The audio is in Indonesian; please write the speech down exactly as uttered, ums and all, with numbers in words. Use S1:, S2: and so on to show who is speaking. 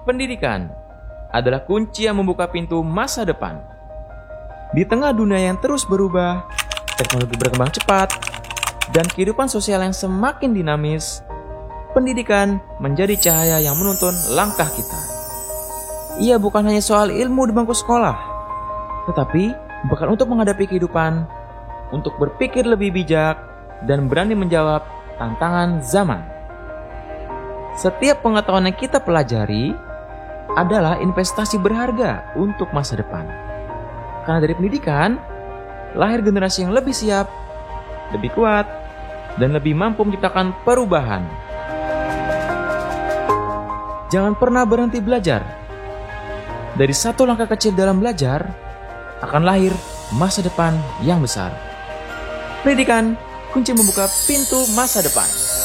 S1: pendidikan adalah kunci yang membuka pintu masa depan. Di tengah dunia yang terus berubah, teknologi berkembang cepat, dan kehidupan sosial yang semakin dinamis, pendidikan menjadi cahaya yang menuntun langkah kita. Ia bukan hanya soal ilmu di bangku sekolah, tetapi bukan untuk menghadapi kehidupan, untuk berpikir lebih bijak, dan berani menjawab tantangan zaman. Setiap pengetahuan yang kita pelajari adalah investasi berharga untuk masa depan. Karena dari pendidikan, lahir generasi yang lebih siap, lebih kuat, dan lebih mampu menciptakan perubahan. Jangan pernah berhenti belajar. Dari satu langkah kecil dalam belajar, akan lahir masa depan yang besar. Pendidikan, kunci membuka pintu masa depan.